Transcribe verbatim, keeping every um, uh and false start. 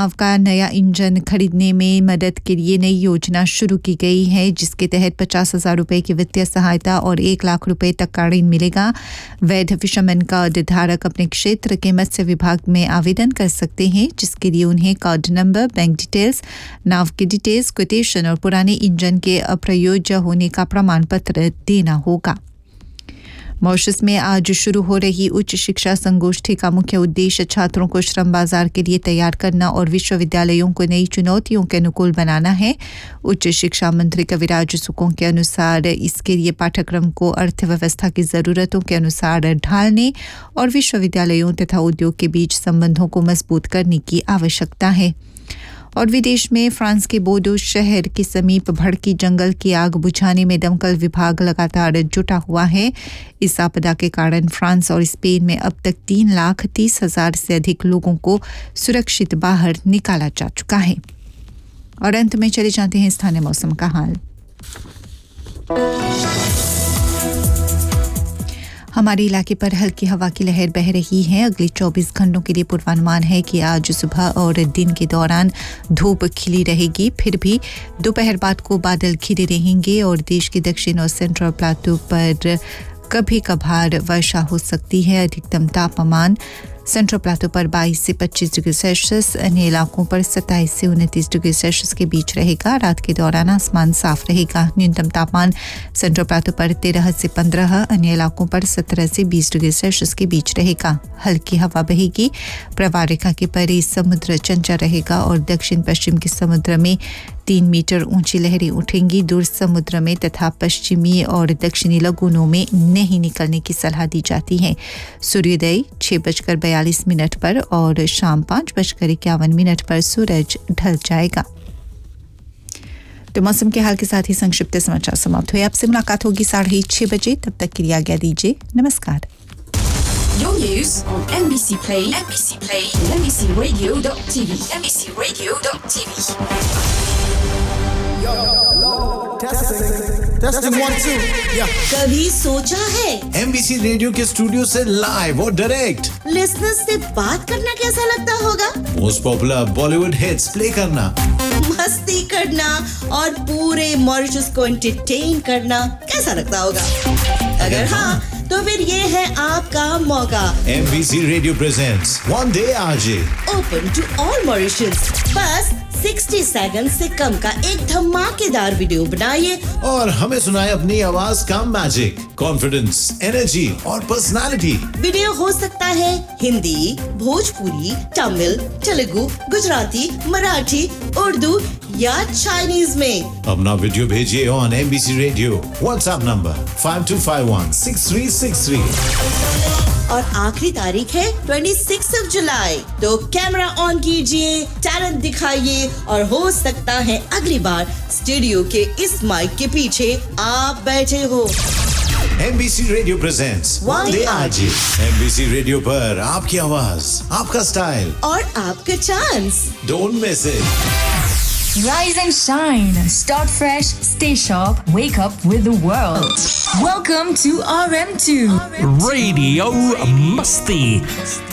नाव का नया इंजन खरीदने में मदद के लिए नई योजना शुरू की गई है, जिसके तहत पचास हजार रुपये की वित्तीय सहायता और एक लाख रुपए तक का ऋण मिलेगा। वैध फिशरमैन कार्ड धारक अपने क्षेत्र के मत्स्य विभाग में आवेदन कर सकते हैं, जिसके लिए उन्हें कार्ड नंबर, बैंक डिटेल्स, नाव की डिटेल्स, कोटेशन और पुराने इंजन के अप्रयोज्य होने का प्रमाण पत्र देना होगा। मॉरिशस में आज शुरू हो रही उच्च शिक्षा संगोष्ठी का मुख्य उद्देश्य छात्रों को श्रम बाजार के लिए तैयार करना और विश्वविद्यालयों को नई चुनौतियों के अनुकूल बनाना है। उच्च शिक्षा मंत्री कविराज सुकों के अनुसार इसके लिए पाठ्यक्रम को अर्थव्यवस्था की ज़रूरतों के अनुसार ढालने और विश्वविद्यालयों तथा उद्योग के बीच संबंधों को मजबूत करने की आवश्यकता है। और विदेश में फ्रांस के बोर्डो शहर के समीप भड़की जंगल की आग बुझाने में दमकल विभाग लगातार जुटा हुआ है। इस आपदा के कारण फ्रांस और स्पेन में अब तक तीन लाख तीस हजार से अधिक लोगों को सुरक्षित बाहर निकाला जा चुका है। और अंत में चले जाते हैं स्थानीय मौसम का हाल। हमारे इलाके पर हल्की हवा की लहर बह रही है। अगले चौबीस घंटों के लिए पूर्वानुमान है कि आज सुबह और दिन के दौरान धूप खिली रहेगी, फिर भी दोपहर बाद को बादल घिरे रहेंगे और देश के दक्षिण और सेंट्रल प्लाटू पर कभी कभार वर्षा हो सकती है। अधिकतम तापमान सेंट्रल प्लाटू पर बाईस से पच्चीस डिग्री सेल्सियस, अन्य इलाकों पर सत्ताईस से उनतीस डिग्री सेल्सियस के बीच रहेगा। रात के दौरान आसमान साफ रहेगा। न्यूनतम तापमान सेंट्रल प्लाटू पर तेरह से पंद्रह, अन्य इलाकों पर सत्रह से बीस डिग्री सेल्सियस के बीच रहेगा। हल्की हवा बहेगी। प्रवाह रेखा के परे समुद्र चंचल रहेगा और दक्षिण पश्चिम के समुद्र में तीन मीटर ऊंची लहरें उठेंगी। दूर समुद्र में तथा पश्चिमी और दक्षिणी लगूनों में नहीं निकलने की सलाह दी जाती है। सूर्योदय छह बजकर बयालीस मिनट पर और शाम पाँच बजकर इक्यावन मिनट पर सूरज ढल जाएगा। तो मौसम के हाल के साथ ही संक्षिप्त समाचार समाप्त हुए। आपसे मुलाकात होगी साढ़े छह बजे। तब तक के लिए आज्ञा दीजिए। नमस्कार। Your news on M B C Play, M B C Play, M B C Radio dot T V, M B C Radio dot T V. Yo, hello, testing, testing one two, yeah. कभी सोचा है M B C radio के studio से live और direct listeners से बात करना कैसा लगता होगा? Most popular Bollywood hits play करना, मस्ती करना और पूरे मॉरिशस को एंटरटेन करना कैसा लगता होगा? अगर हाँ, तो फिर ये है आपका मौका। M B C radio presents one day RJ open to all Mauritius. बस साठ सेकंड से कम का एक धमाकेदार वीडियो बनाइए और हमें सुनाए अपनी आवाज का मैजिक, कॉन्फिडेंस, एनर्जी और पर्सनालिटी। वीडियो हो सकता है हिंदी, भोजपुरी, तमिल, तेलुगु, गुजराती, मराठी, उर्दू या चाइनीज में। अपना वीडियो भेजिए on M B C radio WhatsApp number five to five one six three six three. और आखिरी तारीख है छब्बीस जुलाई। तो कैमरा ऑन कीजिए, टैलेंट दिखाइए और हो सकता है अगली बार स्टूडियो के इस माइक के पीछे आप बैठे हो। M B C radio presents one day RJ. M B C radio पर आपकी आवाज, आपका स्टाइल और आपका chance. Don't miss it. Rise and shine. Start fresh, stay sharp, wake up with the world. Welcome to R M two. Radio Musti.